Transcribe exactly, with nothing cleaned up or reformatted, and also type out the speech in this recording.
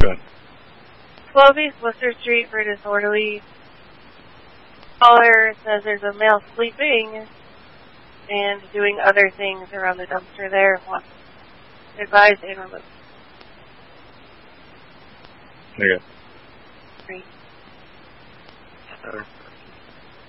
ahead. twelve East Worcester Street for disorderly. Caller says there's a male sleeping and doing other things around the dumpster there. Advised and removed. Okay. Great. Uh,